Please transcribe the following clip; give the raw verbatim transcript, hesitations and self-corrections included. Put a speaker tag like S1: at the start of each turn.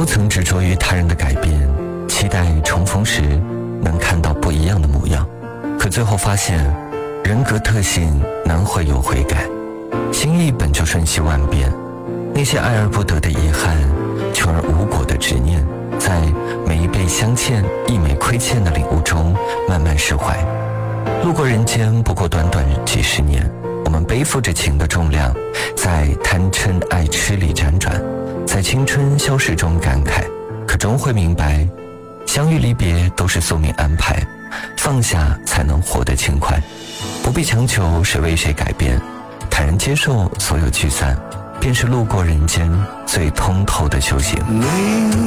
S1: 曾执着于他人的改变，期待重逢时能看到不一样的模样，可最后发现人格特性难会有悔改，心意本就瞬息万变，那些爱而不得的遗憾，求而无果的执念，在每一被相欠亦每亏欠的领悟中慢慢释怀。路过人间不过短短几十年，我们背负着情的重量，在贪嗔爱痴里辗转，在青春消逝中感慨，可终会明白，相遇离别都是宿命安排，放下才能活得轻快，不必强求谁为谁改变，坦然接受所有聚散，便是路过人间最通透的修行。